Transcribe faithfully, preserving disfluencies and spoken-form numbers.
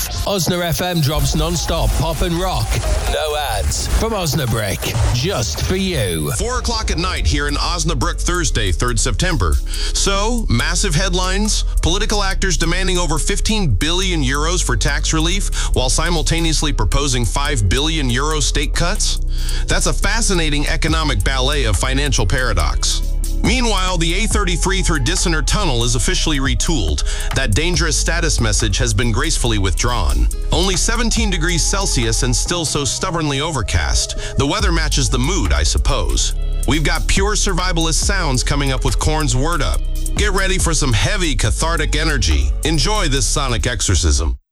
Osna F M drops non-stop pop and rock. No ads. From Osnabrück. Just for you. Four o'clock at night here in Osnabrück, Thursday, third September. So, massive headlines, political actors demanding over fifteen billion euros for tax relief while simultaneously proposing five billion euro state cuts? That's a fascinating economic ballet of financial paradox. Meanwhile, the A thirty-three through Dissner Tunnel is officially retooled. That dangerous status message has been gracefully withdrawn. Only seventeen degrees Celsius and still so stubbornly overcast. The weather matches the mood, I suppose. We've got pure survivalist sounds coming up with Korn's Word Up. Get ready for some heavy cathartic energy. Enjoy this sonic exorcism.